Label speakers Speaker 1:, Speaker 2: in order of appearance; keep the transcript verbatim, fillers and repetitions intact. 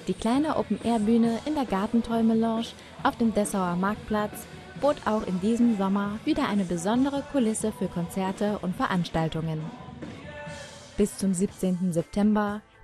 Speaker 1: Die kleine Open-Air-Bühne in der Gartentoll-Melange auf dem Dessauer Marktplatz bot auch in diesem Sommer wieder eine besondere Kulisse für Konzerte und Veranstaltungen. Bis zum siebzehnten September